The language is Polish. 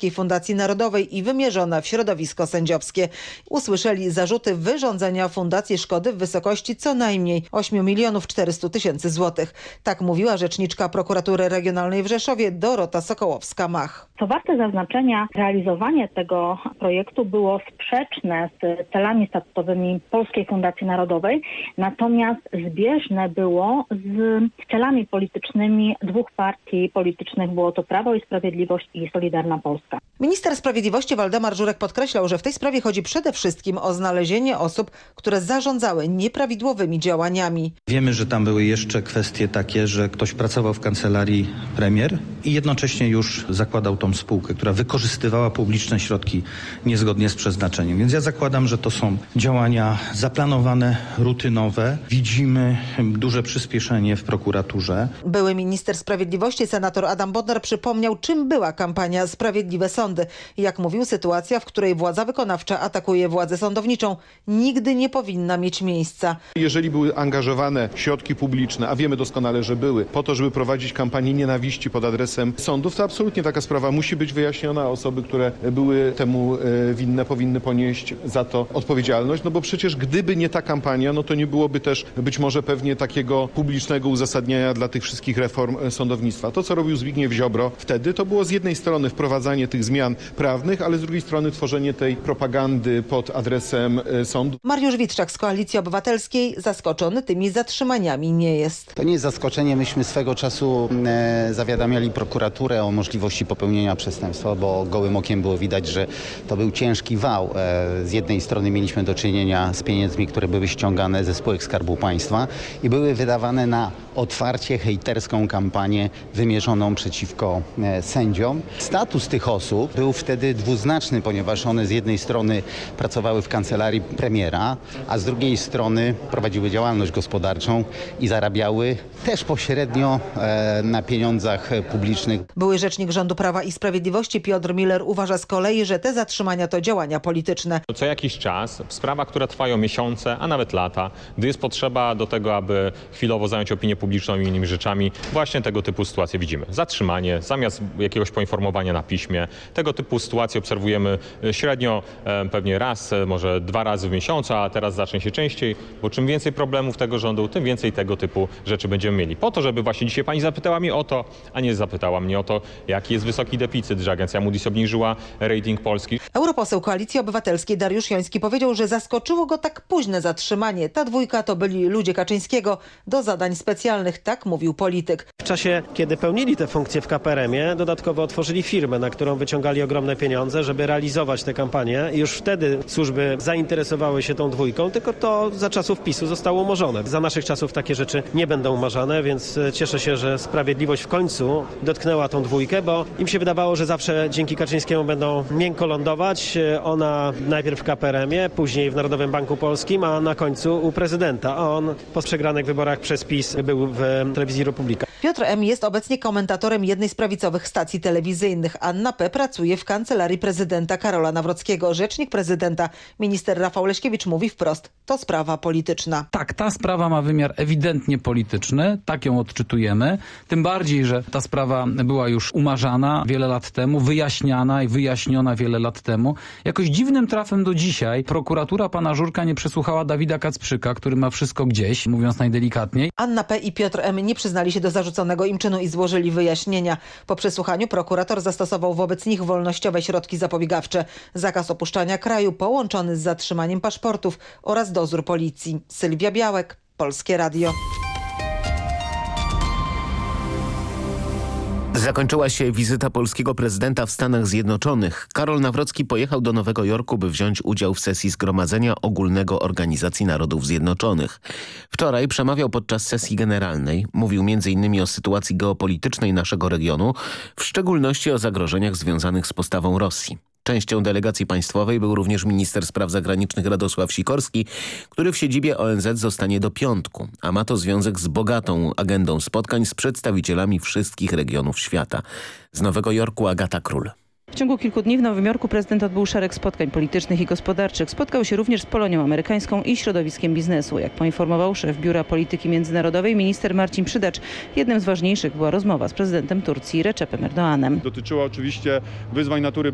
Polskiej Fundacji Narodowej i wymierzona w środowisko sędziowskie. Usłyszeli zarzuty wyrządzenia fundacji szkody w wysokości co najmniej 8 400 000 złotych. Tak mówiła rzeczniczka Prokuratury Regionalnej w Rzeszowie Dorota Sokołowska-Mach. Co warte zaznaczenia, realizowanie tego projektu było sprzeczne z celami statutowymi Polskiej Fundacji Narodowej, natomiast zbieżne było z celami politycznymi dwóch partii politycznych. Było to Prawo i Sprawiedliwość i Solidarna Polska. Minister Sprawiedliwości Waldemar Żurek podkreślał, że w tej sprawie chodzi przede wszystkim o znalezienie osób, które zarządzały nieprawidłowymi działaniami. Wiemy, że tam były jeszcze kwestie takie, że ktoś pracował w kancelarii premier i jednocześnie już zakładał tą spółkę, która wykorzystywała publiczne środki niezgodnie z przeznaczeniem. Więc ja zakładam, że to są działania zaplanowane, rutynowe. Widzimy duże przyspieszenie w prokuraturze. Były minister sprawiedliwości senator Adam Bodnar przypomniał, czym była kampania Sprawiedliwe Sądy. Jak mówił, sytuacja, w której władza wykonawcza atakuje władzę sądowniczą, nigdy nie powinna mieć miejsca. Jeżeli były angażowane środki publiczne, a wiemy doskonale, że były, po to, żeby prowadzić kampanię nienawiści pod adresem sądów, to absolutnie taka sprawa musi być wyjaśniona. Osoby, które były temu winne, powinny ponieść za to odpowiedzialność. No bo przecież gdyby nie ta kampania, no to nie byłoby też być może pewnie takiego publicznego uzasadnienia dla tych wszystkich reform sądownictwa. To, co robił Zbigniew Ziobro wtedy, to było z jednej strony wprowadzanie tych zmian prawnych, ale z drugiej strony tworzenie tej propagandy pod adresem sądu. Mariusz Witczak z Koalicji Obywatelskiej zaskoczony tymi zatrzymaniami nie jest. To nie jest zaskoczenie. Myśmy swego czasu zawiadamiali prokuraturę o możliwości popełnienia przestępstwa, bo gołym okiem było widać, że to był ciężki wał. Z jednej strony mieliśmy do czynienia z pieniędzmi, które były ściągane ze spółek Skarbu Państwa i były wydawane na otwarcie hejterską kampanię wymierzoną przeciwko sędziom. Status tych osób był wtedy dwuznaczny, ponieważ one z jednej strony pracowały w kancelarii premiera, a z drugiej strony prowadziły działalność gospodarczą i zarabiały też pośrednio na pieniądzach publicznych. Były rzecznik rządu Prawa i Sprawiedliwości Piotr Miller uważa z kolei, że te zatrzymania to działania polityczne. Co jakiś czas w sprawach, które trwają miesiące, a nawet lata, gdy jest potrzeba do tego, aby chwilowo zająć opinię publiczną i innymi rzeczami, właśnie tego typu sytuacje widzimy. Zatrzymanie zamiast jakiegoś poinformowania na piśmie. Tego typu sytuacje obserwujemy średnio pewnie raz, może 2 razy w miesiącu, a teraz zacznie się częściej, bo czym więcej problemów tego rządu, tym więcej tego typu rzeczy będziemy mieli. Po to, żeby właśnie dzisiaj pani zapytała mnie o to, a nie zapytała mnie o to, jaki jest wysoki deficyt, że agencja Moody's obniżyła rating Polski. Europoseł Koalicji Obywatelskiej Dariusz Joński powiedział, że zaskoczyło go tak późne zatrzymanie. Ta dwójka to byli ludzie Kaczyńskiego do zadań specjalnych, tak mówił polityk. W czasie, kiedy pełnili te funkcje w KPRM-ie, dodatkowo otworzyli firmę, na którą wyciągali ogromne pieniądze, żeby realizować tę kampanię. I już wtedy służby zainteresowały się tą dwójką, tylko to za czasów PiS-u zostało umorzone. Za naszych czasów takie rzeczy nie będą umarzane, więc cieszę się, że Sprawiedliwość w końcu dotknęła tą dwójkę, bo im się wydawało, że zawsze dzięki Kaczyńskiemu będą miękko lądować. Ona najpierw w KPRM-ie, później w Narodowym Banku Polskim, a na końcu u prezydenta. A on po przegranych wyborach przez PiS był w telewizji Republika. Piotr M. jest obecnie komentatorem jednej z prawicowych stacji telewizyjnych. Anna P. pracuje w kancelarii prezydenta Karola Nawrockiego. Rzecznik prezydenta, minister Rafał Leśkiewicz mówi wprost, to sprawa polityczna. Tak, ta sprawa ma wymiar ewidentnie polityczny, tak ją odczytujemy. Tym bardziej, że ta sprawa była już umarzana wiele lat temu, wyjaśniana i wyjaśniona wiele lat temu. Jakoś dziwnym trafem do dzisiaj prokuratura pana Żurka nie przesłuchała Dawida Kacprzyka, który ma wszystko gdzieś, mówiąc najdelikatniej. Anna P. i Piotr M. nie przyznali się do zarzuconego im czynu i złożyli wyjaśnienia. Po przesłuchaniu prokurator zastosował wobec nich wolnościowe środki zapobiegawcze, zakaz opuszczania kraju połączony z zatrzymaniem paszportów oraz dozór policji. Sylwia Białek, Polskie Radio. Zakończyła się wizyta polskiego prezydenta w Stanach Zjednoczonych. Karol Nawrocki pojechał do Nowego Jorku, by wziąć udział w sesji Zgromadzenia Ogólnego Organizacji Narodów Zjednoczonych. Wczoraj przemawiał podczas sesji generalnej. Mówił m.in. o sytuacji geopolitycznej naszego regionu, w szczególności o zagrożeniach związanych z postawą Rosji. Częścią delegacji państwowej był również minister spraw zagranicznych Radosław Sikorski, który w siedzibie ONZ zostanie do piątku, a ma to związek z bogatą agendą spotkań z przedstawicielami wszystkich regionów świata. Z Nowego Jorku Agata Król. W ciągu kilku dni w Nowym Jorku prezydent odbył szereg spotkań politycznych i gospodarczych. Spotkał się również z Polonią amerykańską i środowiskiem biznesu. Jak poinformował szef Biura Polityki Międzynarodowej minister Marcin Przydacz, jednym z ważniejszych była rozmowa z prezydentem Turcji Recepem Erdoğanem. Dotyczyła oczywiście wyzwań natury